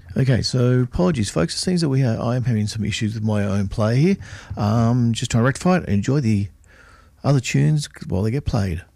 Okay, so apologies, folks. It seems that I am having some issues with my own play here. Just trying to rectify it and enjoy the other tunes while they get played.